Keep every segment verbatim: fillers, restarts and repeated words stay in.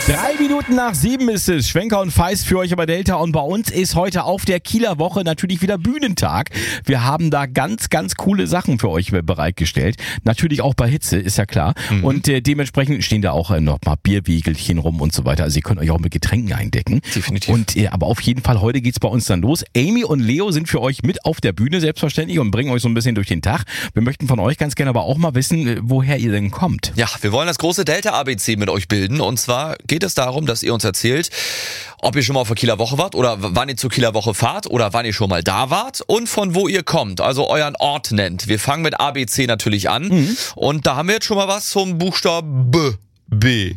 Drei Minuten nach sieben ist es. Schwenker und Feist für euch über Delta und bei uns ist heute auf der Kieler Woche natürlich wieder Bühnentag. Wir haben da ganz, ganz coole Sachen für euch bereitgestellt. Natürlich auch bei Hitze, ist ja klar. Mhm. Und äh, dementsprechend stehen da auch äh, noch mal Bierwegelchen rum und so weiter. Also ihr könnt euch auch mit Getränken eindecken. Definitiv. Und äh, aber auf jeden Fall, heute geht's bei uns dann los. Amy und Leo sind für euch mit auf der Bühne selbstverständlich und bringen euch so ein bisschen durch den Tag. Wir möchten von euch ganz gerne aber auch mal wissen, äh, woher ihr denn kommt. Ja, wir wollen das große Delta-A B C mit euch bilden. Und zwar geht es darum, dass ihr uns erzählt, ob ihr schon mal auf der Kieler Woche wart oder wann ihr zur Kieler Woche fahrt oder wann ihr schon mal da wart und von wo ihr kommt, also euren Ort nennt. Wir fangen mit A B C natürlich an mhm. und da haben wir jetzt schon mal was zum Buchstaben B. B.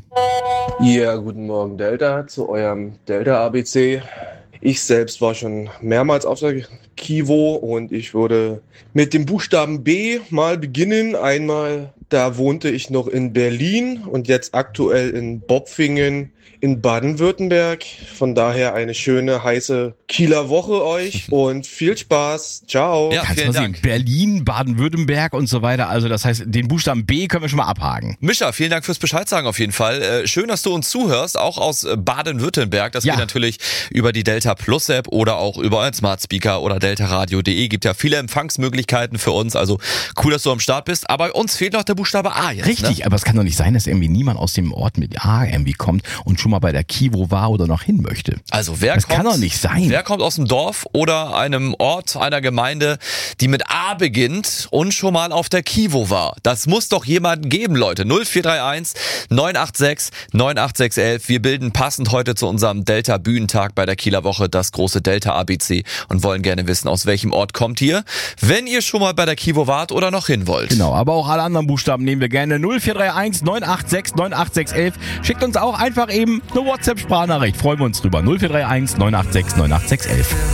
Ja, guten Morgen Delta, zu eurem Delta-A B C. Ich selbst war schon mehrmals auf der Kivo und ich würde mit dem Buchstaben B mal beginnen. Einmal, da wohnte ich noch in Berlin und jetzt aktuell in Bopfingen in Baden-Württemberg. Von daher eine schöne, heiße Kieler Woche euch und viel Spaß. Ciao. Ja, vielen Dank. Sehen, Berlin, Baden-Württemberg und so weiter. Also das heißt, den Buchstaben B können wir schon mal abhaken. Mischa, vielen Dank fürs Bescheid sagen auf jeden Fall. Äh, schön, dass du uns zuhörst, auch aus Baden-Württemberg. Das ja. geht natürlich über die Delta Plus App oder auch über euren Smart Speaker oder deltaradio punkt de. Gibt ja viele Empfangsmöglichkeiten für uns. Also cool, dass du am Start bist. Aber uns fehlt noch der Buchstabe A jetzt. Richtig, ne? Aber es kann doch nicht sein, dass irgendwie niemand aus dem Ort mit A irgendwie kommt und schon mal bei der Kivo war oder noch hin möchte. Also wer das kommt, kann doch nicht sein. Wer kommt aus dem Dorf oder einem Ort, einer Gemeinde, die mit A beginnt und schon mal auf der Kivo war? Das muss doch jemanden geben, Leute. null vier drei eins neun acht sechs neun acht sechs eins eins. Wir bilden passend heute zu unserem Delta Bühnentag bei der Kieler Woche das große Delta A B C und wollen gerne wissen, aus welchem Ort kommt ihr, wenn ihr schon mal bei der Kivo wart oder noch hin wollt. Genau, aber auch alle anderen Buchstaben nehmen wir gerne. null vier drei eins neun acht sechs neun acht sechs eins eins. Schickt uns auch einfach eben eine WhatsApp-Sprachnachricht. Freuen wir uns drüber. null vier drei eins neun acht sechs neun acht sechs eins eins.